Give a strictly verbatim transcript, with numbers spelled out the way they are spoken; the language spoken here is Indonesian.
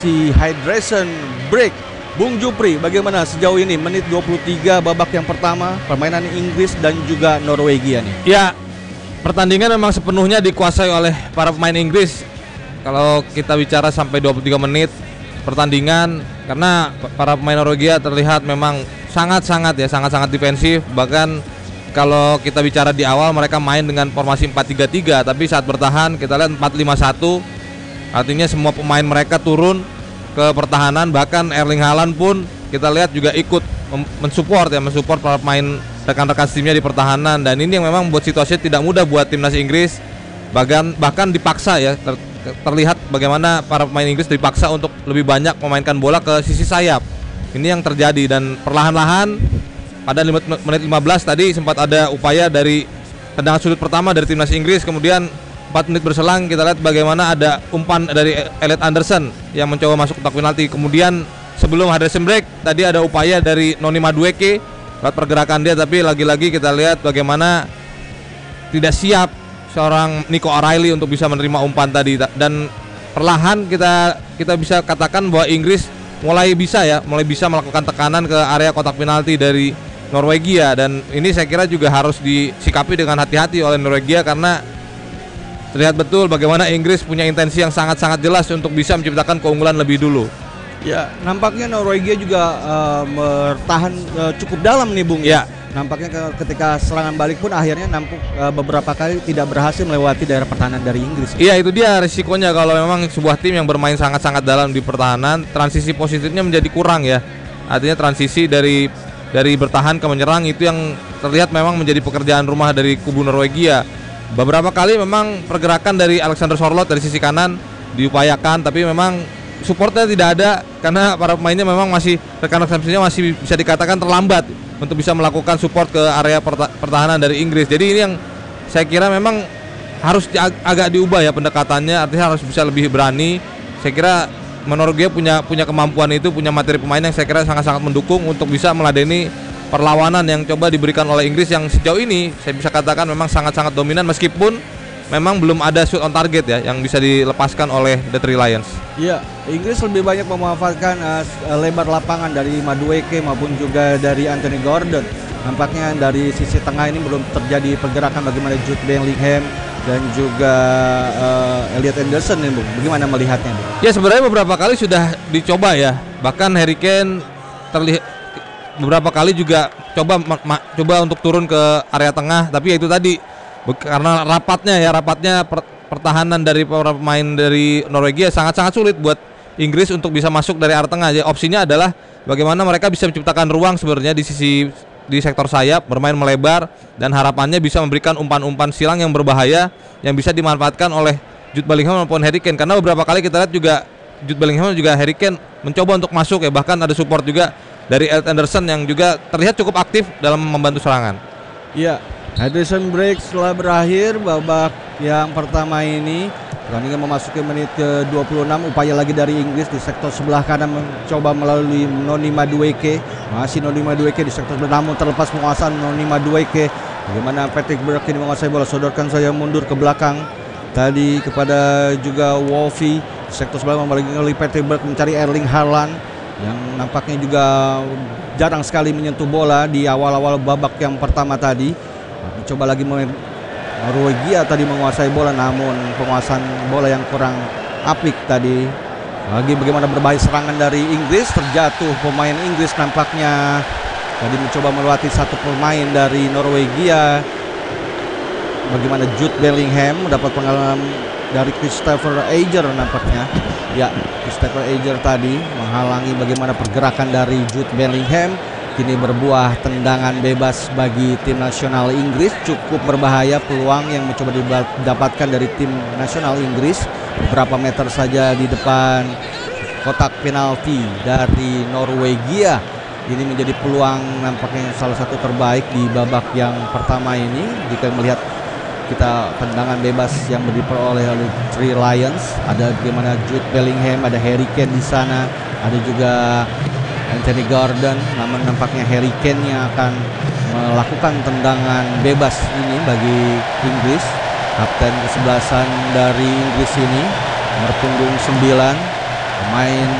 Si hydration break. Bung Jupri, bagaimana sejauh ini menit dua puluh tiga babak yang pertama permainan Inggris dan juga Norwegia nih? Ya, pertandingan memang sepenuhnya dikuasai oleh para pemain Inggris. Kalau kita bicara sampai dua puluh tiga menit pertandingan, karena para pemain Norwegia terlihat memang sangat-sangat ya sangat-sangat defensif. Bahkan kalau kita bicara di awal mereka main dengan formasi empat tiga tiga, tapi saat bertahan kita lihat empat lima satu. Artinya semua pemain mereka turun ke pertahanan, bahkan Erling Haaland pun kita lihat juga ikut mensupport ya, mensupport para pemain rekan-rekan timnya di pertahanan, dan ini yang memang membuat situasinya tidak mudah buat timnas Inggris. Bahkan bahkan dipaksa ya, ter, terlihat bagaimana para pemain Inggris dipaksa untuk lebih banyak memainkan bola ke sisi sayap. Ini yang terjadi, dan perlahan-lahan pada menit lima belas tadi sempat ada upaya dari tendangan sudut pertama dari timnas Inggris, kemudian empat menit berselang kita lihat bagaimana ada umpan dari Elliot Anderson yang mencoba masuk kotak penalti. Kemudian sebelum hydration break tadi ada upaya dari Noni Madueke lewat pergerakan dia, tapi lagi-lagi kita lihat bagaimana tidak siap seorang Nico O'Reilly untuk bisa menerima umpan tadi, dan perlahan kita kita bisa katakan bahwa Inggris mulai bisa ya mulai bisa melakukan tekanan ke area kotak penalti dari Norwegia, dan ini saya kira juga harus disikapi dengan hati-hati oleh Norwegia karena terlihat betul bagaimana Inggris punya intensi yang sangat-sangat jelas untuk bisa menciptakan keunggulan lebih dulu. Ya, nampaknya Norwegia juga uh, bertahan uh, cukup dalam nih Bung. Ya. Nampaknya ke, ketika serangan balik pun akhirnya nampuk uh, beberapa kali tidak berhasil melewati daerah pertahanan dari Inggris. Iya, itu dia risikonya kalau memang sebuah tim yang bermain sangat-sangat dalam di pertahanan, transisi positifnya menjadi kurang ya. Artinya transisi dari dari bertahan ke menyerang itu yang terlihat memang menjadi pekerjaan rumah dari kubu Norwegia. Beberapa kali memang pergerakan dari Alexander Sorloth dari sisi kanan diupayakan, tapi memang supportnya tidak ada karena para pemainnya memang masih rekan-rekan timnya masih bisa dikatakan terlambat untuk bisa melakukan support ke area pertahanan dari Inggris. Jadi ini yang saya kira memang harus ag- agak diubah ya pendekatannya, artinya harus bisa lebih berani. Saya kira Norwegia punya punya kemampuan itu, punya materi pemain yang saya kira sangat-sangat mendukung untuk bisa meladeni perlawanan yang coba diberikan oleh Inggris yang sejauh ini saya bisa katakan memang sangat-sangat dominan, meskipun memang belum ada shoot on target ya yang bisa dilepaskan oleh The Three Lions. Iya, Inggris lebih banyak memanfaatkan uh, lebar lapangan dari Madueke maupun juga dari Anthony Gordon. Nampaknya dari sisi tengah ini belum terjadi pergerakan bagaimana Jude Bellingham dan juga uh, Elliot Anderson nih Bung. Bagaimana melihatnya Bung? Ya sebenarnya beberapa kali sudah dicoba ya. Bahkan Harry Kane terlihat beberapa kali juga coba ma- ma- coba untuk turun ke area tengah, tapi ya itu tadi be- karena rapatnya ya rapatnya per- pertahanan dari para pemain dari Norwegia sangat-sangat sulit buat Inggris untuk bisa masuk dari area tengah. Jadi opsinya adalah bagaimana mereka bisa menciptakan ruang sebenarnya di sisi di sektor sayap, bermain melebar, dan harapannya bisa memberikan umpan-umpan silang yang berbahaya yang bisa dimanfaatkan oleh Jude Bellingham maupun Harry Kane. Karena beberapa kali kita lihat juga Jude Bellingham juga Harry Kane mencoba untuk masuk ya, bahkan ada support juga dari Elliot Anderson yang juga terlihat cukup aktif dalam membantu serangan. Iya, hydration break setelah berakhir babak yang pertama ini. Pertandingan memasuki menit ke dua puluh enam, upaya lagi dari Inggris di sektor sebelah kanan mencoba melalui Noni Madueke. Masih Noni Madueke di sektor sebelah, namun terlepas penguasaan Noni Madueke. Bagaimana Patrick Berg ini menguasai bola, sodorkan saya mundur ke belakang. Tadi kepada juga Wolfie di sektor sebelah melalui Patrick Berg mencari Erling Haaland yang nampaknya juga jarang sekali menyentuh bola di awal-awal babak yang pertama tadi. Coba lagi Norwegia tadi menguasai bola, namun penguasaan bola yang kurang apik tadi. Lagi bagaimana berbahaya serangan dari Inggris, terjatuh pemain Inggris nampaknya tadi mencoba melewati satu pemain dari Norwegia. Bagaimana Jude Bellingham mendapat pengalaman dari Christopher Ajer nampaknya. Ya, Christopher Ajer tadi menghalangi bagaimana pergerakan dari Jude Bellingham. Kini berbuah tendangan bebas bagi tim nasional Inggris. Cukup berbahaya peluang yang mencoba didapatkan dari tim nasional Inggris. Beberapa meter saja di depan kotak penalti dari Norwegia. Ini menjadi peluang nampaknya salah satu terbaik di babak yang pertama ini. Jika melihat kita tendangan bebas yang diperoleh oleh Three Lions, ada bagaimana Jude Bellingham, ada Harry Kane di sana, ada juga Anthony Gordon, namun nampaknya Harry Kane yang akan melakukan tendangan bebas ini bagi Inggris. Kapten kesebelasan dari Inggris ini nomor punggung sembilan main